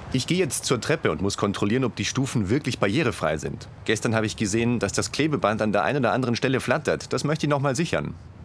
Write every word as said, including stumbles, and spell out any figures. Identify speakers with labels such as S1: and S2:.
S1: Ich gehe jetzt zur Treppe und muss kontrollieren, ob die Stufen wirklich barrierefrei sind. Gestern habe ich gesehen, dass das Klebeband an der einen oder anderen Stelle flattert. Das möchte ich noch mal sichern.